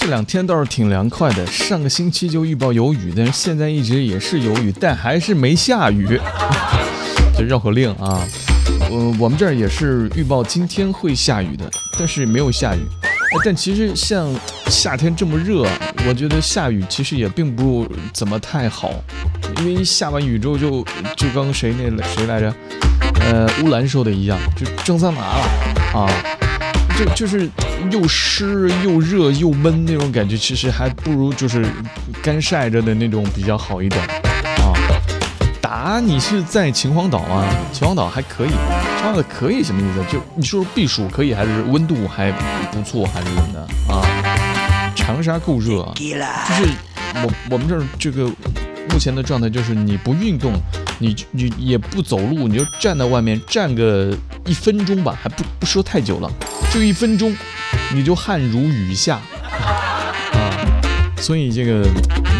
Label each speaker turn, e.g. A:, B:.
A: 这2天倒是挺凉快的，上个星期就预报有雨，但是现在一直也是有雨，但还是没下雨。这绕口令啊，我们这儿也是预报今天会下雨的，但是没有下雨。但其实像夏天这么热，我觉得下雨其实也并不怎么太好，因为下完雨之后就刚谁来着，乌兰说的一样，就蒸桑拿了啊，就是又湿又热又闷那种感觉，其实还不如就是干晒着的那种比较好一点啊。你是在秦皇岛吗？秦皇岛还可以，秦皇岛可以什么意思？就你说避暑可以，还是温度还不错，还是怎么的啊？长沙够热啊，就是我们这儿这个目前的状态就是你不运动，你也不走路，你就站在外面站个1分钟吧，还不说太久了，就1分钟，你就汗如雨下啊，所以这个。